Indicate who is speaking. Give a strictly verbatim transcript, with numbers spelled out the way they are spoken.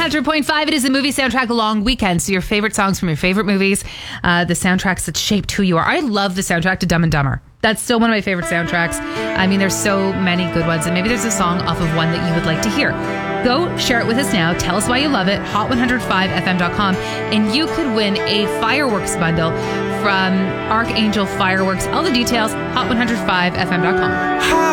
Speaker 1: hundred point five, it is a movie soundtrack long weekend. So your favorite songs from your favorite movies, uh, the soundtracks that shaped who you are. I love the soundtrack to Dumb and Dumber. That's still one of my favorite soundtracks. I mean, there's so many good ones, and maybe there's a song off of one that you would like to hear. Go share it with us now. Tell us why you love it. hot one oh five f m dot com, and you could win a fireworks bundle from Archangel Fireworks. All the details, hot one oh five f m dot com.